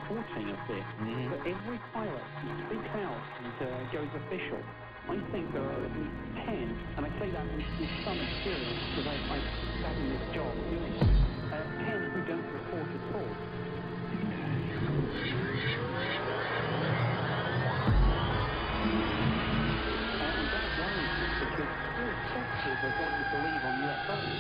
reporting of this. But every pilot speaks out and goes official. I think there are at least 10, and I say that with some experience because I've sat in this job doing it, 10 who don't report at all. And that worries me because irrespective of what you believe on UFOs,